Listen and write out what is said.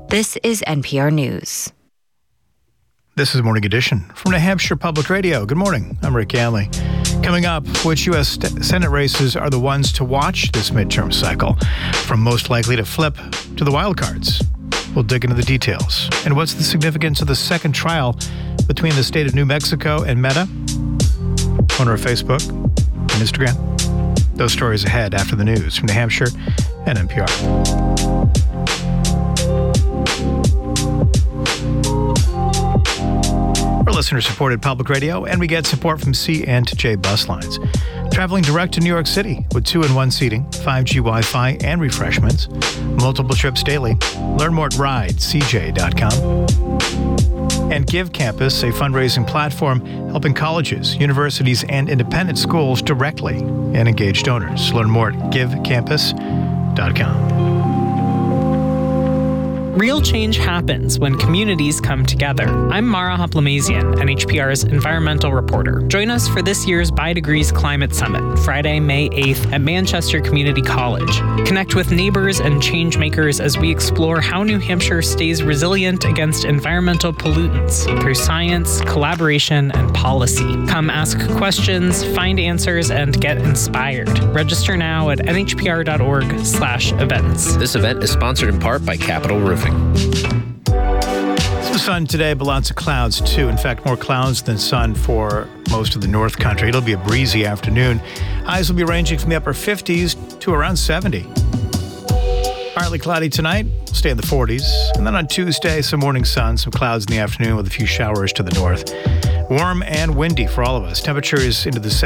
This is NPR News. This is Morning Edition from New Hampshire Public Radio. Good morning. I'm Rick Ganley. Coming up, which U.S. Senate races are the ones to watch this midterm cycle, from most likely to flip to the wild cards? We'll dig into the details. And what's the significance of the second trial between the state of New Mexico and Meta? On our Facebook and Instagram. Those stories ahead after the news from New Hampshire and NPR. We're listener-supported public radio, and we get support from C&J Bus Lines. Traveling direct to New York City with 2-in-1 seating, 5G Wi-Fi, and refreshments. Multiple trips daily. Learn more at ridecj.com. And Give Campus, a fundraising platform helping colleges, universities, and independent schools directly and engage donors. Learn more at givecampus.com. Real change happens when communities come together. I'm Mara Hoplamazian, NHPR's environmental reporter. Join us for this year's ByDegrees Climate Summit, Friday, May 8th at Manchester Community College. Connect with neighbors and change makers as we explore how New Hampshire stays resilient against environmental pollutants through science, collaboration, and policy. Come ask questions, find answers, and get inspired. Register now at nhpr.org/events. This event is sponsored in part by Capital Roofing. Some sun today, but lots of clouds too. In fact, more clouds than sun for most of the North Country. It'll be a breezy afternoon. Highs will be ranging from the upper 50s to around 70. Partly cloudy tonight, we'll stay in the 40s. And then on Tuesday, some morning sun, some clouds in the afternoon with a few showers to the north. Warm and windy for all of us. Temperatures into the